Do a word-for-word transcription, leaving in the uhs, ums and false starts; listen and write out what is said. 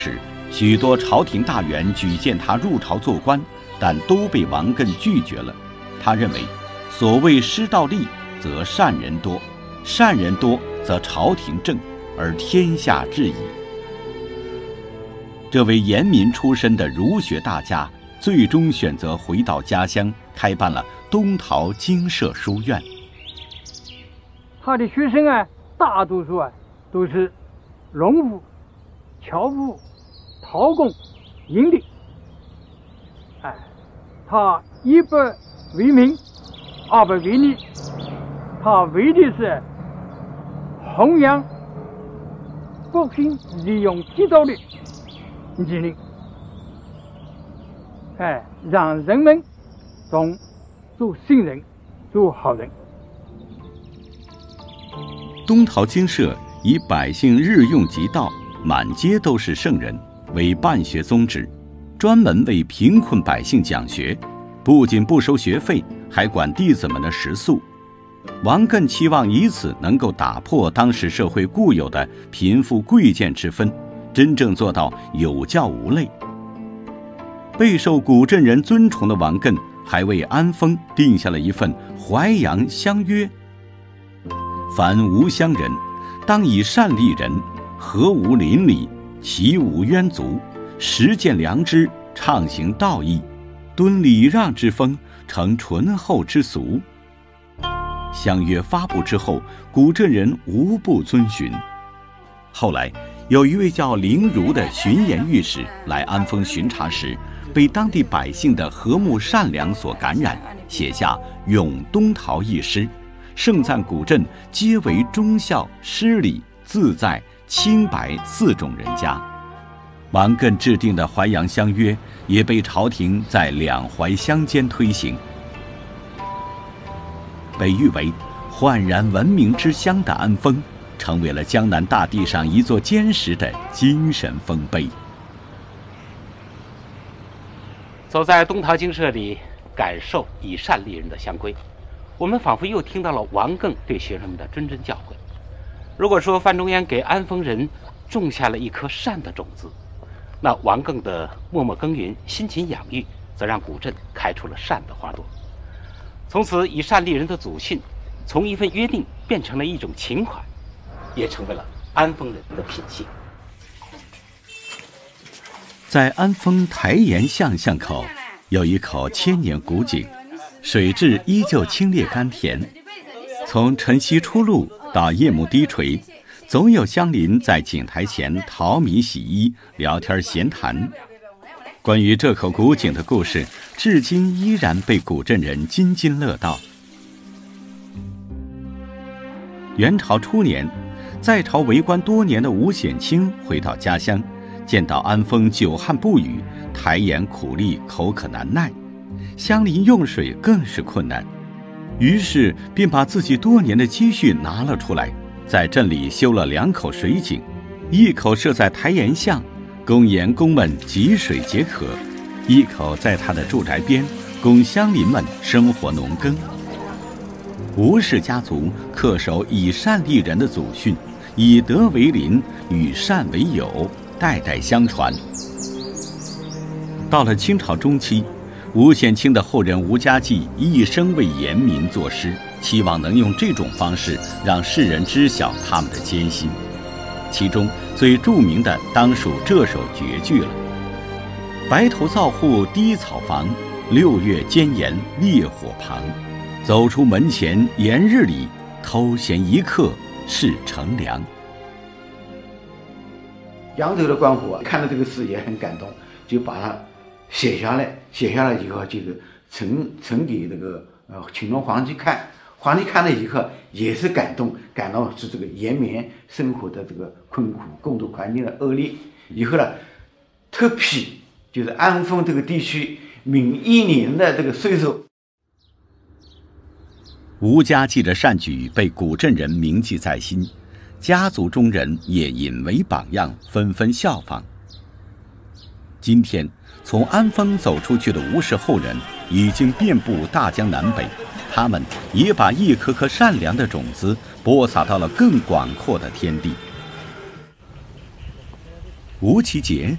许多朝廷大员举荐他入朝做官，但都被王艮拒绝了。他认为，所谓师道利，则善人多；善人多，则朝廷正，而天下治矣。这位严民出身的儒学大家，最终选择回到家乡，开办了东陶精舍书院。 他的学生啊，大多数啊都是农户、樵夫、陶工、营吏。哎，他一不为民，二不为利，他为的是弘扬百姓利用地道的理念，哎，让人们从做圣人、做好人。 东陶精舍以百姓日用即道，满街都是圣人为办学宗旨，专门为贫困百姓讲学，不仅不收学费，还管弟子们的食宿。王艮期望以此能够打破当时社会固有的贫富贵贱之分，真正做到有教无类。备受古镇人尊崇的王艮还为安丰定下了一份淮阳乡约：凡无乡人，当以善利人，和无邻里，其无冤族，实践良知，畅行道义，敦礼让之风，成醇厚之俗。乡约发布之后，古镇人无不遵循。后来有一位叫林儒的巡盐御史来安丰巡查时，被当地百姓的和睦善良所感染，写下《咏东陶》一诗，盛赞古镇皆为忠孝、诗礼、自在、清白四种人家。王艮制定的淮阳乡约也被朝廷在两淮乡间推行。被誉为焕然文明之乡的安丰，成为了江南大地上一座坚实的精神丰碑。 走在东陶精舍里，感受以善立人的乡规，我们仿佛又听到了王艮对学生们的谆谆教诲。如果说范仲淹给安丰人种下了一颗善的种子，那王艮的默默耕耘、辛勤养育，则让古镇开出了善的花朵。从此，以善立人的祖训，从一份约定变成了一种情怀，也成为了安丰人的品性。 在安丰台沿巷巷口，有一口千年古井，水质依旧清冽甘甜。从晨曦初露到夜幕低垂，总有乡邻在井台前淘米洗衣、聊天闲谈。关于这口古井的故事，至今依然被古镇人津津乐道。元朝初年，在朝为官多年的吴显卿回到家乡，见到安丰久旱不雨，台沿苦力，口渴难耐，乡邻用水更是困难，于是便把自己多年的积蓄拿了出来，在镇里修了两口水井，一口设在台沿巷，供盐工们汲水解渴；一口在他的住宅边，供乡邻们生活农耕。吴氏家族恪守以善立人的祖训，以德为邻，与善为友，代代相传。到了清朝中期，吴显卿的后人吴家骥一生为严民作诗，期望能用这种方式让世人知晓他们的艰辛。其中最著名的当属这首绝句了：白头灶户低草房，六月间盐烈火旁。走出门前炎日里，偷闲一刻是乘凉。 扬州的官府看到这个诗也很感动，就把它写下来，写下来以后就是呈呈给那个呃乾隆皇帝看，皇帝看了以后也是感动，感到是这个延绵生活的这个困苦，共同环境的恶劣。以后呢，特批就是安丰这个地区每一年的这个税收。 吴家骥的善举被古镇人铭记在心，家族中人也引为榜样，纷纷效仿。今天，从安丰走出去的吴氏后人已经遍布大江南北，他们也把一颗颗善良的种子播撒到了更广阔的天地。吴其节